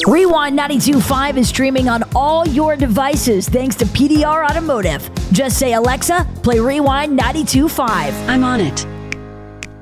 Rewind 92.5 is streaming on all your devices thanks to PDR Automotive. Just say, Alexa, play Rewind 92.5. I'm on it.